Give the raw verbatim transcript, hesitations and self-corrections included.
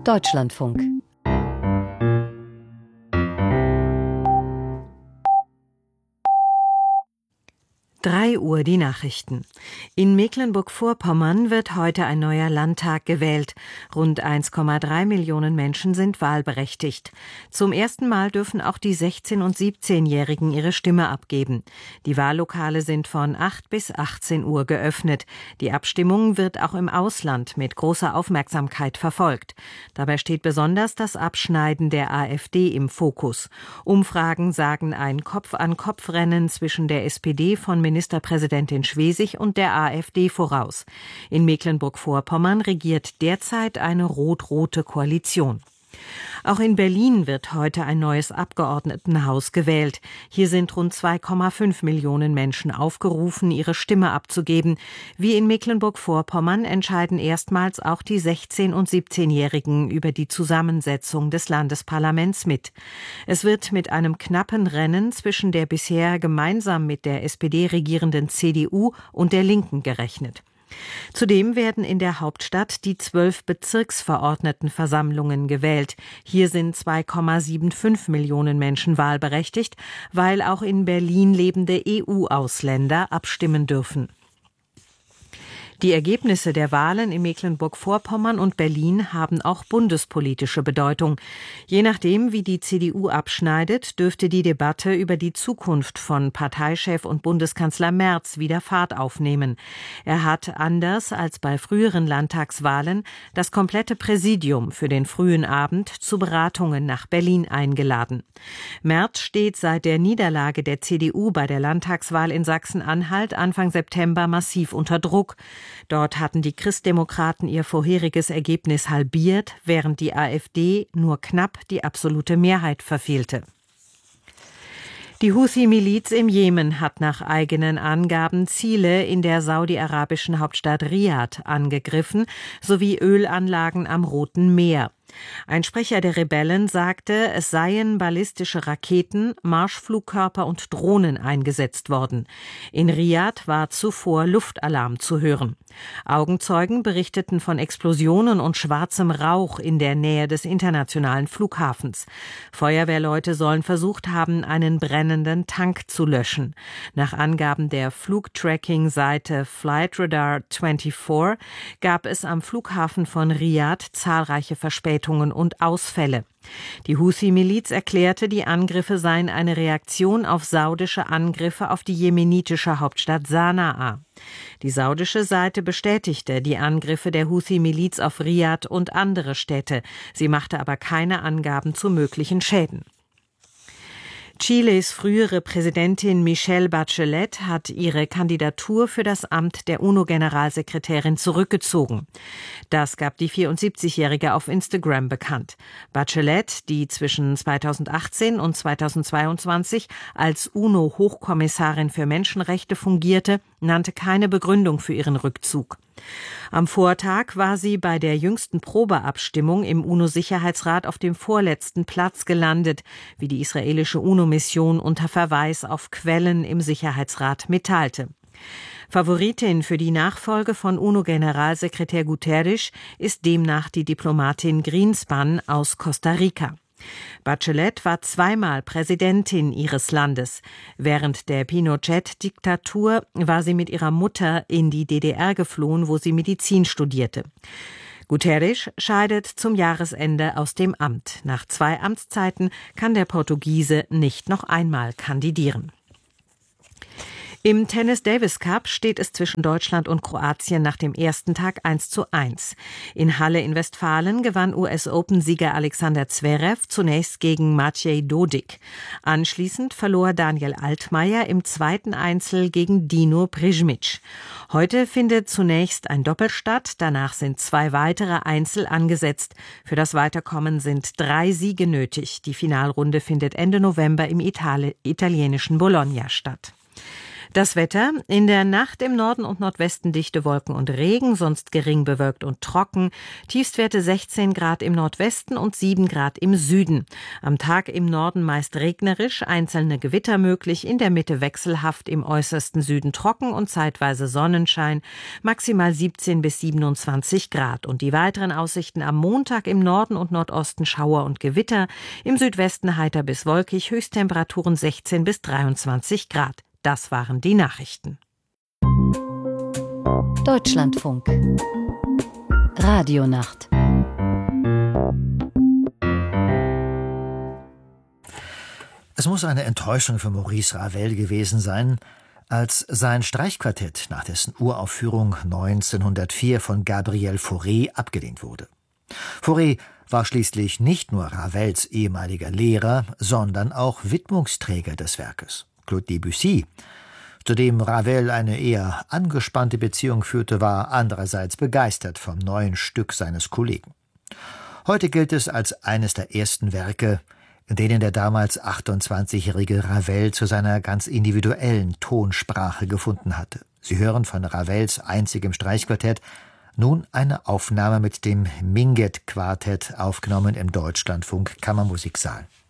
Deutschlandfunk. Drei Uhr die Nachrichten. In Mecklenburg-Vorpommern wird heute ein neuer Landtag gewählt. Rund eins Komma drei Millionen Menschen sind wahlberechtigt. Zum ersten Mal dürfen auch die sechzehn- und siebzehnjährigen ihre Stimme abgeben. Die Wahllokale sind von acht bis achtzehn Uhr geöffnet. Die Abstimmung wird auch im Ausland mit großer Aufmerksamkeit verfolgt. Dabei steht besonders das Abschneiden der AfD im Fokus. Umfragen sagen ein Kopf-an-Kopf-Rennen zwischen der S P D von Ministerpräsidentin Schwesig und der AfD voraus. In Mecklenburg-Vorpommern regiert derzeit eine rot-rote Koalition. Auch in Berlin wird heute ein neues Abgeordnetenhaus gewählt. Hier sind rund zwei Komma fünf Millionen Menschen aufgerufen, ihre Stimme abzugeben. Wie in Mecklenburg-Vorpommern entscheiden erstmals auch die sechzehn- und siebzehnjährigen über die Zusammensetzung des Landesparlaments mit. Es wird mit einem knappen Rennen zwischen der bisher gemeinsam mit der S P D regierenden C D U und der Linken gerechnet. Zudem werden in der Hauptstadt die zwölf Bezirksverordnetenversammlungen gewählt. Hier sind zwei Komma fünfundsiebzig Millionen Menschen wahlberechtigt, weil auch in Berlin lebende E U-Ausländer abstimmen dürfen. Die Ergebnisse der Wahlen in Mecklenburg-Vorpommern und Berlin haben auch bundespolitische Bedeutung. Je nachdem, wie die C D U abschneidet, dürfte die Debatte über die Zukunft von Parteichef und Bundeskanzler Merz wieder Fahrt aufnehmen. Er hat, anders als bei früheren Landtagswahlen, das komplette Präsidium für den frühen Abend zu Beratungen nach Berlin eingeladen. Merz steht seit der Niederlage der C D U bei der Landtagswahl in Sachsen-Anhalt Anfang September massiv unter Druck. Dort hatten die Christdemokraten ihr vorheriges Ergebnis halbiert, während die AfD nur knapp die absolute Mehrheit verfehlte. Die Houthi-Miliz im Jemen hat nach eigenen Angaben Ziele in der saudi-arabischen Hauptstadt Riad angegriffen, sowie Ölanlagen am Roten Meer. Ein Sprecher der Rebellen sagte, es seien ballistische Raketen, Marschflugkörper und Drohnen eingesetzt worden. In Riad war zuvor Luftalarm zu hören. Augenzeugen berichteten von Explosionen und schwarzem Rauch in der Nähe des internationalen Flughafens. Feuerwehrleute sollen versucht haben, einen brennenden Tank zu löschen. Nach Angaben der Flugtracking-Seite Flightradar vierundzwanzig gab es am Flughafen von Riad zahlreiche Verspätungen und Ausfälle. Die Houthi-Miliz erklärte, die Angriffe seien eine Reaktion auf saudische Angriffe auf die jemenitische Hauptstadt Sanaa. Die saudische Seite bestätigte die Angriffe der Houthi-Miliz auf Riad und andere Städte. Sie machte aber keine Angaben zu möglichen Schäden. Chiles frühere Präsidentin Michelle Bachelet hat ihre Kandidatur für das Amt der UNO-Generalsekretärin zurückgezogen. Das gab die vierundsiebzigjährige auf Instagram bekannt. Bachelet, die zwischen zweitausendachtzehn und zweitausendzweiundzwanzig als UNO-Hochkommissarin für Menschenrechte fungierte, nannte keine Begründung für ihren Rückzug. Am Vortag war sie bei der jüngsten Probeabstimmung im UNO-Sicherheitsrat auf dem vorletzten Platz gelandet, wie die israelische UNO-Mission unter Verweis auf Quellen im Sicherheitsrat mitteilte. Favoritin für die Nachfolge von UNO-Generalsekretär Guterres ist demnach die Diplomatin Greenspan aus Costa Rica. Bachelet war zweimal Präsidentin ihres Landes. Während der Pinochet-Diktatur war sie mit ihrer Mutter in die D D R geflohen, wo sie Medizin studierte. Guterres scheidet zum Jahresende aus dem Amt. Nach zwei Amtszeiten kann der Portugiese nicht noch einmal kandidieren. Im Tennis Davis Cup steht es zwischen Deutschland und Kroatien nach dem ersten Tag eins zu eins. In Halle in Westfalen gewann U S-Open-Sieger Alexander Zverev zunächst gegen Maciej Dodik. Anschließend verlor Daniel Altmaier im zweiten Einzel gegen Dino Prizmic. Heute findet zunächst ein Doppel statt, danach sind zwei weitere Einzel angesetzt. Für das Weiterkommen sind drei Siege nötig. Die Finalrunde findet Ende November im Itali- italienischen Bologna statt. Das Wetter: In der Nacht im Norden und Nordwesten dichte Wolken und Regen, sonst gering bewölkt und trocken. Tiefstwerte sechzehn Grad im Nordwesten und sieben Grad im Süden. Am Tag im Norden meist regnerisch, einzelne Gewitter möglich, in der Mitte wechselhaft, im äußersten Süden trocken und zeitweise Sonnenschein. Maximal siebzehn bis siebenundzwanzig Grad. Und die weiteren Aussichten: am Montag im Norden und Nordosten Schauer und Gewitter, im Südwesten heiter bis wolkig, Höchsttemperaturen sechzehn bis dreiundzwanzig Grad. Das waren die Nachrichten. Deutschlandfunk Radionacht. Es muss eine Enttäuschung für Maurice Ravel gewesen sein, als sein Streichquartett nach dessen Uraufführung neunzehnhundertvier von Gabriel Fauré abgelehnt wurde. Fauré war schließlich nicht nur Ravels ehemaliger Lehrer, sondern auch Widmungsträger des Werkes. Claude Debussy, zu dem Ravel eine eher angespannte Beziehung führte, war andererseits begeistert vom neuen Stück seines Kollegen. Heute gilt es als eines der ersten Werke, in denen der damals achtundzwanzigjährige Ravel zu seiner ganz individuellen Tonsprache gefunden hatte. Sie hören von Ravels einzigem Streichquartett nun eine Aufnahme mit dem Minguett-Quartett, aufgenommen im Deutschlandfunk Kammermusiksaal.